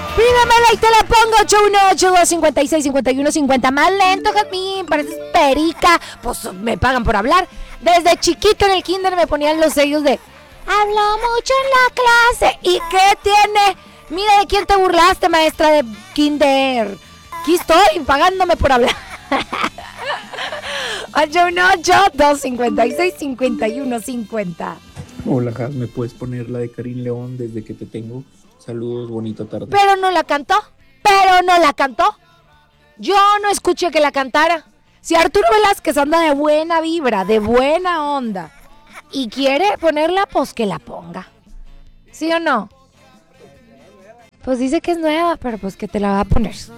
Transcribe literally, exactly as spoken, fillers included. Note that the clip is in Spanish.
Pídemela y te la pongo. ocho uno ocho, dos cinco seis, cinco uno cinco cero. Más lento, Jazmín, pareces perica. Pues me pagan por hablar. Desde chiquito en el kinder me ponían los sellos de habló mucho en la clase. ¿Y qué tiene? Mira de quién te burlaste, maestra de kinder. Aquí estoy pagándome por hablar. ocho uno ocho, dos cinco seis, cinco uno cinco cero. Hola, Jaz, ¿me puedes poner la de Karim León desde que te tengo? Saludos, bonita tarde. Pero no la cantó, pero no la cantó. Yo no escuché que la cantara. Si Arturo Velázquez anda de buena vibra, de buena onda, y quiere ponerla, pues que la ponga. ¿Sí o no? Pues dice que es nueva, pero pues que te la va a poner.